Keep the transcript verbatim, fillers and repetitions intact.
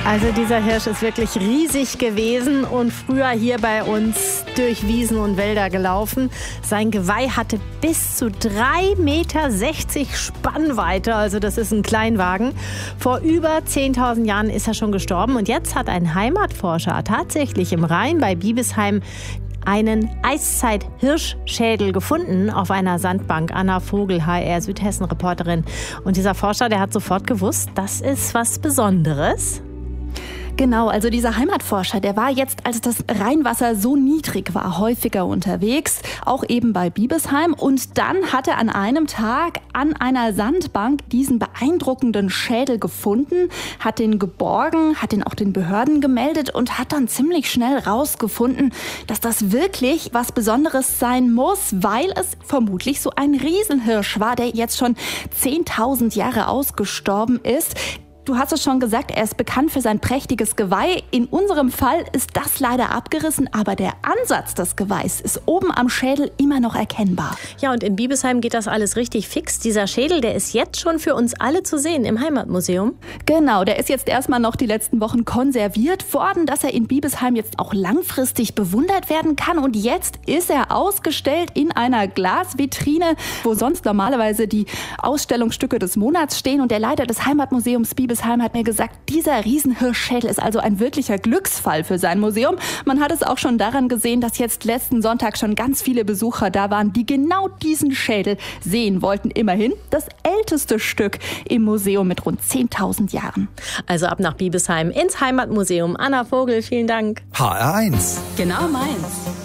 Also dieser Hirsch ist wirklich riesig gewesen und früher hier bei uns durch Wiesen und Wälder gelaufen. Sein Geweih hatte bis zu drei Meter sechzig Spannweite, also das ist ein Kleinwagen. Vor über zehntausend Jahren ist er schon gestorben und jetzt hat ein Heimatforscher tatsächlich im Rhein bei Biebesheim einen Eiszeit-Hirschschädel gefunden auf einer Sandbank. Anna Vogel, H R Südhessen-Reporterin. Und dieser Forscher, der hat sofort gewusst, das ist was Besonderes. Genau, also dieser Heimatforscher, der war jetzt, als das Rheinwasser so niedrig war, häufiger unterwegs, auch eben bei Biebesheim. Und dann hat er an einem Tag an einer Sandbank diesen beeindruckenden Schädel gefunden, hat den geborgen, hat den auch den Behörden gemeldet und hat dann ziemlich schnell rausgefunden, dass das wirklich was Besonderes sein muss, weil es vermutlich so ein Riesenhirsch war, der jetzt schon zehntausend Jahre ausgestorben ist. Du hast es schon gesagt, er ist bekannt für sein prächtiges Geweih. In unserem Fall ist das leider abgerissen, aber der Ansatz des Geweihs ist oben am Schädel immer noch erkennbar. Ja, und in Biebesheim geht das alles richtig fix. Dieser Schädel, der ist jetzt schon für uns alle zu sehen im Heimatmuseum. Genau, der ist jetzt erstmal noch die letzten Wochen konserviert worden, dass er in Biebesheim jetzt auch langfristig bewundert werden kann. Und jetzt ist er ausgestellt in einer Glasvitrine, wo sonst normalerweise die Ausstellungsstücke des Monats stehen. Und der Leiter des Heimatmuseums Biebesheim hat mir gesagt, dieser Riesenhirschschädel ist also ein wirklicher Glücksfall für sein Museum. Man hat es auch schon daran gesehen, dass jetzt letzten Sonntag schon ganz viele Besucher da waren, die genau diesen Schädel sehen wollten. Immerhin das älteste Stück im Museum mit rund zehntausend Jahren. Also ab nach Biebesheim ins Heimatmuseum. Anna Vogel, vielen Dank. H R eins. Genau meins.